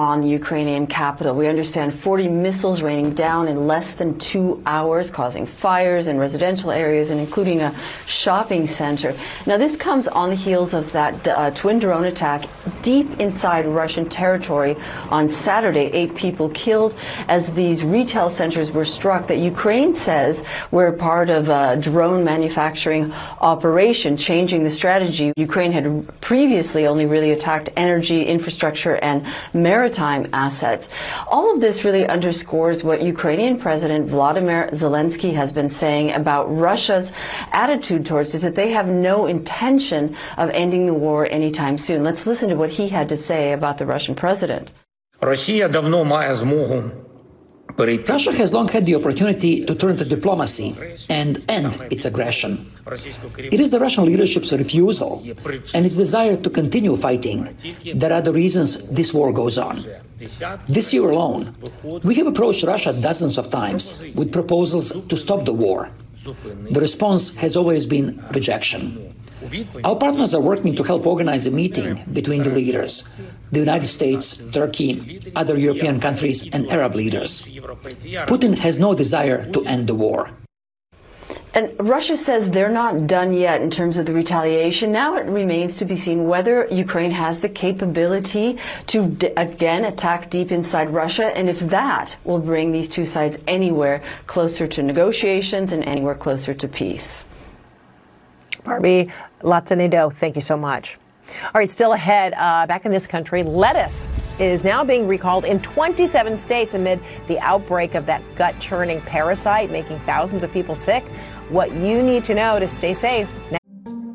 on the Ukrainian capital. We understand 40 missiles raining down in less than 2 hours, causing fires in residential areas and including a shopping center. Now, this comes on the heels of that twin drone attack deep inside Russian territory on Saturday. 8 people killed as these retail centers were struck that Ukraine says were part of a drone manufacturing operation, changing the strategy. Ukraine had previously only really attacked energy, infrastructure, and maritime assets. All of this really underscores what Ukrainian President Vladimir Zelensky has been saying about Russia's attitude towards it, that they have no intention of ending the war anytime soon. Let's listen to what he had to say about the Russian president. Russia has long had the opportunity to turn to diplomacy and end its aggression. It is the Russian leadership's refusal and its desire to continue fighting that are the reasons this war goes on. This year alone, we have approached Russia dozens of times with proposals to stop the war. The response has always been rejection. Our partners are working to help organize a meeting between the leaders, the United States, Turkey, other European countries, and Arab leaders. Putin has no desire to end the war. And Russia says they're not done yet in terms of the retaliation. Now it remains to be seen whether Ukraine has the capability to again attack deep inside Russia, and if that will bring these two sides anywhere closer to negotiations and anywhere closer to peace. Barbie Lazzanido, thank you so much. All right, still ahead, back in this country, lettuce is now being recalled in 27 states amid the outbreak of that gut-churning parasite, making thousands of people sick. What you need to know to stay safe.